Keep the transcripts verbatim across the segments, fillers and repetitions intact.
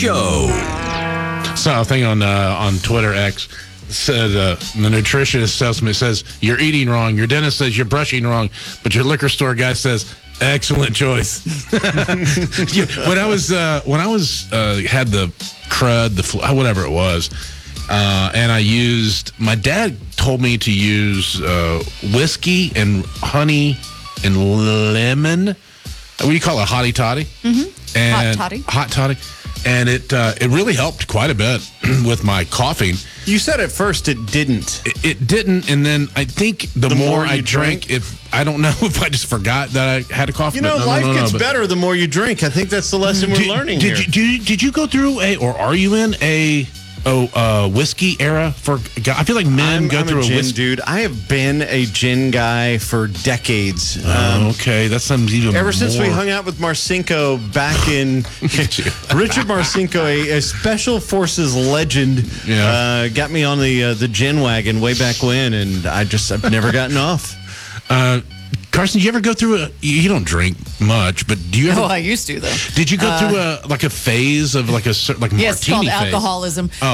Show. Saw a thing on uh, on Twitter X said uh, the nutritionist tells me, says you're eating wrong. Your dentist says you're brushing wrong, but your liquor store guy says excellent choice. Yeah, when I was uh, when I was uh, had the crud, the flu, whatever it was, uh, and I used. My dad told me to use uh, whiskey and honey and lemon. What do you call it? Hottie toddy. Mm-hmm. And hot toddy. Hot toddy. And it uh, it really helped quite a bit with my coughing. You said at first it didn't. It, it didn't, and then I think the, The more, more I you drank, drink? if I don't know if I just forgot that I had a cough. You know, but no, life no, no, gets no, but- better the more you drink. I think that's the lesson we're Did- learning did here. You, did, you, did you go through a, or are you in a oh, uh, whiskey era? For I feel like men I'm, go I'm through a a, gin whiskey. dude. I have been a gin guy for decades. Oh, okay, that sounds even Ever since we more- hung out with Marcinko back in Richard Marcinko, a, a special forces legend, Yeah. uh, got me on the uh, the gin wagon way back when, and I just I've never gotten off. Uh, Carson, did you ever go through a? You don't drink much, but do you ever? Oh, I used to though. Did you go through a like a phase of like a cer- like Yes, it's martini called phase? alcoholism. Oh,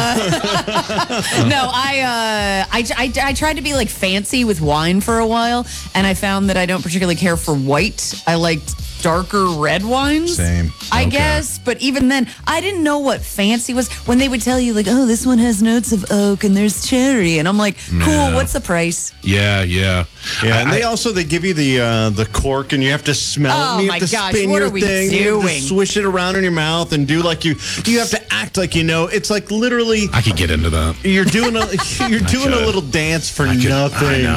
No, I, uh, I, I, I tried to be like fancy with wine for a while, and I found that I don't particularly care for white. I liked darker red wines. Same. I Okay. guess, but even then, I didn't know what fancy was when they would tell you like, oh, this one has notes of oak and there's cherry, and I'm like, cool. Yeah. What's the price? yeah, yeah, Yeah, and I- they also they give you the uh, the cork, and you have to smell it. Oh, And you my have to gosh, spin what your are we thing. You have to doing? swish it around in your mouth and do like you. You have to act like you know. It's like literally I could get into that. you're doing a you're doing a could. little dance for I could- I nothing. know.